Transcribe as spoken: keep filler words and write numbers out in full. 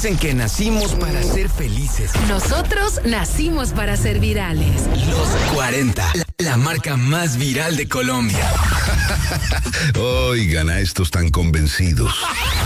Dicen que nacimos para ser felices. Nosotros nacimos para ser virales. Los cuarenta, la, la marca más viral de Colombia. Oigan a estos tan convencidos.